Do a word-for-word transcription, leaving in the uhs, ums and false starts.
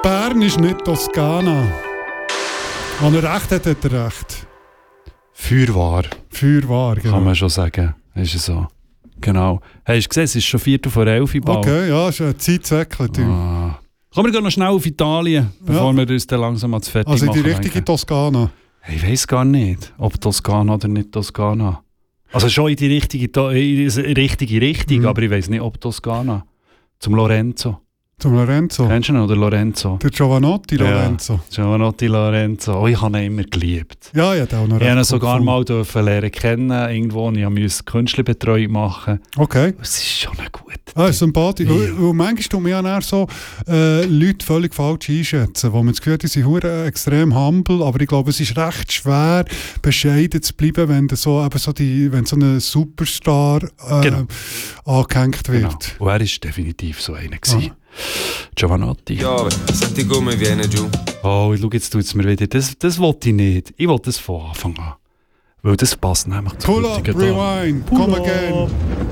Bern ist nicht Toskana. Wenn er recht hat, hat er recht. Feuerwahr. Feuerwahr, genau. Kann man schon sagen. Ist es so. Genau. Hast du gesehen, es ist schon Viertel vor elf Uhr. Okay, ja, ist eine Zeitzweckle. Ah. Kommen wir gehen noch schnell auf Italien, bevor ja. wir uns dann langsam ans Fertig also machen. Also die richtige denke. Toskana? Ich weiss gar nicht, ob Toskana oder nicht Toskana. Also schon in die richtige, in die richtige Richtung, mhm. aber ich weiss nicht, ob Toskana. Zum Lorenzo. Zum Lorenzo? Kennst du ihn, oder Lorenzo? Der Giovanotti Lorenzo. Ja, Giovanotti Lorenzo. Oh, ich habe ihn immer geliebt. Ja, ja, der auch noch. Ich habe ihn sogar gefunden. mal dürfen lernen kennen, irgendwo, und ich musste Künstlerbetreuung machen. Okay. Es ist schon ein guter Ah, sympathisch. Ja. Und, und manchmal tun wir ja so äh, Leute völlig falsch einschätzen, wo man das Gefühl hat, die sind hure extrem humble, aber ich glaube, es ist recht schwer, bescheiden zu bleiben, wenn so, eben so, die, wenn so ein Superstar äh, genau. angehängt wird. Genau. Und er war definitiv so einer. Ah. Giovanotti. Ja, senti come viene giù. Oh, ich schau, jetzt tut es mir wieder. Das, das wollte ich nicht. Ich wollte das von Anfang an. Weil das passt nämlich zu Pull up, rewind, come again.